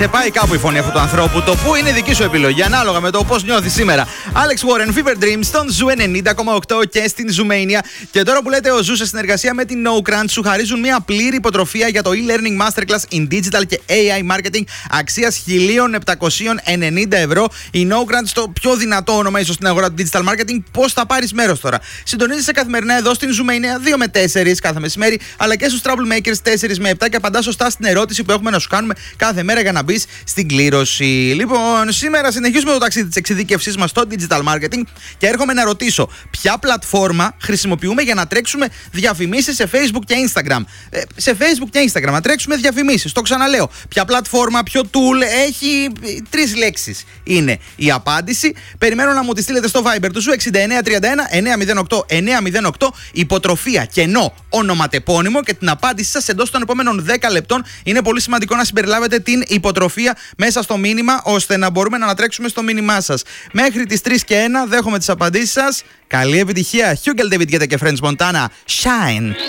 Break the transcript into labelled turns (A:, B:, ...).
A: Σε πάει κάπου η φωνή αυτού του ανθρώπου. Το που είναι δική σου επιλογή, ανάλογα με το πώς νιώθεις σήμερα. Alex Warren, Fever Dreams, στον Ζου 90,8 και στην Zoomania. Και τώρα που λέτε ο Ζου σε συνεργασία με την No Crunch, σου χαρίζουν μια πλήρη υποτροφία για το e-learning masterclass in digital και AI marketing αξίας 1.790 ευρώ. Η No Crunch, το πιο δυνατό όνομα ίσως στην αγορά του digital marketing. Πώς θα πάρεις μέρος τώρα? Συντονίζεσαι καθημερινά εδώ στην Zoomania 2 με 4 κάθε μεσημέρι, αλλά και στους Troublemakers 4 με 7 και απαντάς σωστά στην ερώτηση που έχουμε να σου κάνουμε κάθε μέρα για να μπεις στην κλήρωση. Λοιπόν, σήμερα συνεχίζουμε το ταξίδι της εξειδίκευσής μας στο digital marketing και έρχομαι να ρωτήσω ποια πλατφόρμα χρησιμοποιούμε για να τρέξουμε διαφημίσεις σε Facebook και Instagram. Σε Facebook και Instagram να τρέξουμε διαφημίσεις. Το ξαναλέω. Ποια πλατφόρμα, ποιο tool έχει 3 λέξεις. Είναι η απάντηση. Περιμένω να μου τη στείλετε στο Viber του Ζου 6931 908 υποτροφία, κενό, ονοματεπώνυμο και την απάντηση σας εντός των επόμενων 10 λεπτών. Είναι πολύ σημαντικό να συμπεριλάβετε την υποτροφία μέσα στο μήνυμα, ώστε να μπορούμε να ανατρέξουμε στο μήνυμά σας. Μέχρι τις 3 και 1 δέχομαι τις απαντήσεις σας. Καλή επιτυχία. Hugel David Guetta και French Montana. Shine.